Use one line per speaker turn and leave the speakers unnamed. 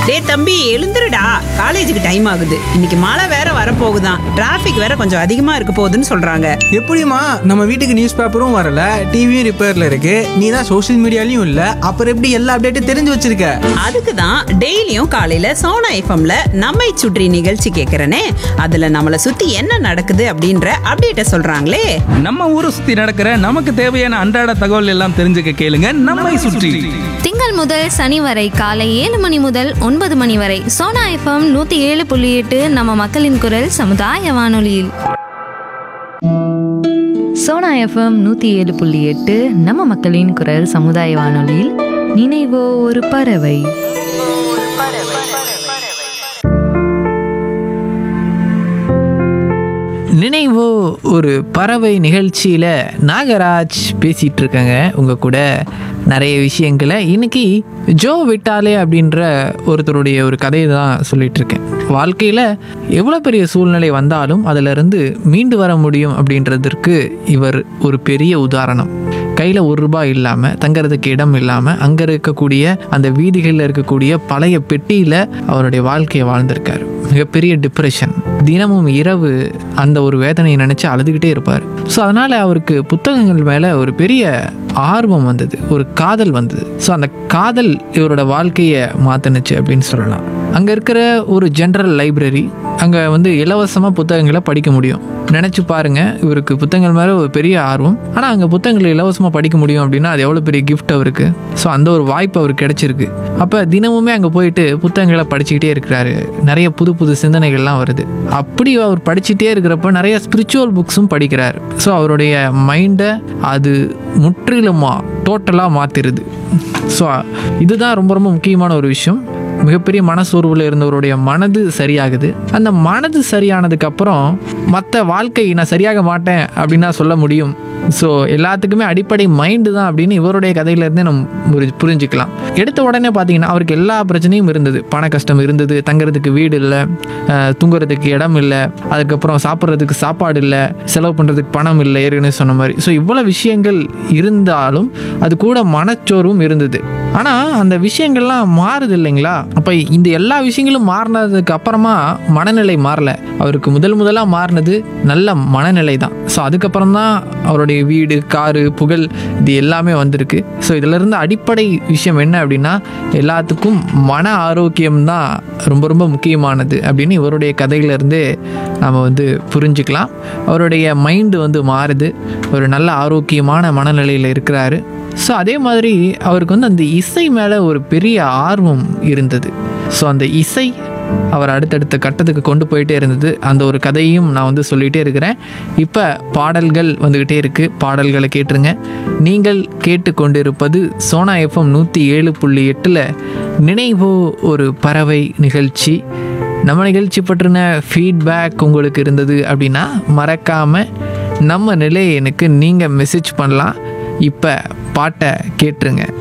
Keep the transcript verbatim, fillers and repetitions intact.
டேய் தம்பி எழுந்துருடா, காலேஜுக்கு டைம் ஆகுது. இன்னைக்கு மழை வேற வரப்போகுதான், டிராஃபிக் வேற கொஞ்சம் அதிகமா இருக்க போகுதுன்னு சொல்றாங்க.
எப்படிம்மா நம்ம வீட்டுக்கு நியூஸ் பேப்பரும் வரல, டிவியும் ரிப்பேர்ல இருக்கு, நீ தான் சோஷியல் மீடியாலையும் இல்ல, அப்புறம் எப்படி எல்லா அப்டேட்டும் தெரிஞ்சு வச்சிருக்க?
அதுக்கு தான் டெய்லியும் காலையில சோனா எஃப்எம்ல நம்மை சுற்றி நிகழ்ச்சி கேட்கறனே. அதுல நம்மளை சுத்தி என்ன நடக்குது அப்படின்ற அப்டேட்ட சொல்றாங்களே.
நம்ம ஊரை சுத்தி நடக்கிற நமக்கு தேவையான அன்றாட தகவல் எல்லாம் தெரிஞ்சுக்க கேளுங்க நம்மை சுற்றி.
திங்கள் முதல் சனி வரை காலை ஏழு மணி முதல் ஒன்பது மணி வரை சோனா எஃப்எம் நூத்தி ஏழு புள்ளி எட்டு நம்ம மக்களின் குரல் சமுதாய வானொலியில்.
சோனா எஃப்எம் நூற்றி ஏழு புள்ளி எட்டு நம்ம மக்களின் குரல் சமுதாய வானொலியில் நினைவோ ஒரு பறவை.
நினைவோ ஒரு பறவை நிகழ்ச்சியில் நாகராஜ் பேசிகிட்டு இருக்கேங்க உங்கள் கூட நிறைய விஷயங்களை. இன்றைக்கி ஜோ விட்டாலே அப்படின்ற ஒருத்தருடைய ஒரு கதையை தான் சொல்லிகிட்ருக்கேன். வாழ்க்கையில் எவ்வளோ பெரிய சூழ்நிலை வந்தாலும் அதிலிருந்து மீண்டு வர முடியும் அப்படின்றதற்கு இவர் ஒரு பெரிய உதாரணம். கையில் ஒரு ரூபாய் இல்லாமல், தங்கிறதுக்கு இடம் இல்லாமல், அங்கே இருக்கக்கூடிய அந்த வீதிகளில் இருக்கக்கூடிய பழைய பெட்டியில் அவருடைய வாழ்க்கையை வாழ்ந்திருக்காரு. மிகப்பெரிய டிப்ரெஷன், தினமும் இரவு அந்த ஒரு வேதனையை நினச்சி அழுதுகிட்டே இருப்பார். ஸோ அதனால் அவருக்கு புத்தகங்கள் மேலே ஒரு பெரிய ஆர்வம் வந்தது, ஒரு காதல் வந்தது. ஸோ அந்த காதல் இவரோட வாழ்க்கையை மாற்றினுச்சு அப்படின்னு சொல்லலாம். அங்கே இருக்கிற ஒரு ஜென்ரல் லைப்ரரி, அங்கே வந்து இலவசமாக புத்தகங்களை படிக்க முடியும். நினச்சி பாருங்கள், இவருக்கு புத்தகங்கள் மேலே ஒரு பெரிய ஆர்வம், ஆனால் அங்கே புத்தகங்களை இலவசமாக படிக்க முடியும் அப்படின்னா அது எவ்வளோ பெரிய கிஃப்ட் அவருக்கு. ஸோ அந்த ஒரு வாய்ப்பு அவருக்கு கிடச்சிருக்கு. அப்போ தினமுமே அங்கே போயிட்டு புத்தகங்களை படிச்சுக்கிட்டே இருக்கிறாரு. நிறைய புது புது சிந்தனைகள்லாம் வருது. அப்படி அவர் படிச்சுட்டே இருக்கிறப்ப நிறைய ஸ்பிரிச்சுவல் புக்ஸும் படிக்கிறார். ஸோ அவருடைய மைண்டை அது முற்றிலுமாக டோட்டலாக மாற்றிடுது. ஸோ இதுதான் ரொம்ப ரொம்ப முக்கியமான ஒரு விஷயம். மிகப்பெரிய மனசோர்வில் இருந்தவருடைய மனது சரியாகுது. அந்த மனது சரியானதுக்கப்புறம் மற்ற வாழ்க்கை நான் சரியாக மாட்டேன் அப்படின்னா சொல்ல முடியும். ஸோ எல்லாத்துக்குமே அடிப்படை மைண்டு தான் அப்படின்னு இவருடைய கதையிலேருந்தே நம்ம புரிஞ்சுக்கலாம். எடுத்த உடனே பார்த்தீங்கன்னா அவருக்கு எல்லா பிரச்சனையும் இருந்தது. பண கஷ்டம் இருந்தது, தங்குறதுக்கு வீடு இல்லை, தூங்குறதுக்கு இடம் இல்லை, அதுக்கப்புறம் சாப்பிட்றதுக்கு சாப்பாடு இல்லை, செலவு பண்ணுறதுக்கு பணம் இல்லை, ஏற்கனவே சொன்ன மாதிரி. ஸோ இவ்வளோ விஷயங்கள் இருந்தாலும் அது கூட மனச்சோர்வும் இருந்தது. ஆனால் அந்த விஷயங்கள்லாம் மாறுது இல்லைங்களா? அப்போ இந்த எல்லா விஷயங்களும் மாறினதுக்கு அப்புறமா மனநிலை மாறலை. அவருக்கு முதல் முதலாக மாறினது நல்ல மனநிலை தான். ஸோ அதுக்கப்புறம் தான் அவருடைய வீடு, காரு, புகழ் இது எல்லாமே வந்திருக்கு. ஸோ இதிலிருந்து அடிப்படை விஷயம் என்ன அப்படின்னா எல்லாத்துக்கும் மன ஆரோக்கியம்தான் ரொம்ப ரொம்ப முக்கியமானது அப்படின்னு இவருடைய கதையிலேருந்தே நாம் வந்து புரிஞ்சுக்கலாம். அவருடைய மைண்டு வந்து மாறுது, ஒரு நல்ல ஆரோக்கியமான மனநிலையில் இருக்கிறாரு. ஸோ அதே மாதிரி அவருக்கு வந்து அந்த இசை மேலே ஒரு பெரிய ஆர்வம் இருந்தது. ஸோ அந்த இசை அவர் அடுத்தடுத்த கட்டத்துக்கு கொண்டு போயிட்டே இருந்தது. அந்த ஒரு கதையும் நான் வந்து சொல்லிகிட்டே இருக்கிறேன். இப்போ பாடல்கள் வந்துக்கிட்டே இருக்குது, பாடல்களை கேட்டுருங்க. நீங்கள் கேட்டு கொண்டிருப்பது சோனா எஃப்எம் நூற்றி ஏழு புள்ளி எட்டில் நினைவோ ஒரு பறவை நிகழ்ச்சி. நம்ம நிகழ்ச்சி பற்றின ஃபீட்பேக் உங்களுக்கு இருந்தது அப்படின்னா மறக்காமல் நம்ம நிலையை எனக்கு நீங்கள் மெசேஜ் பண்ணலாம். இப்போ பாட்டை கேட்டுருங்க.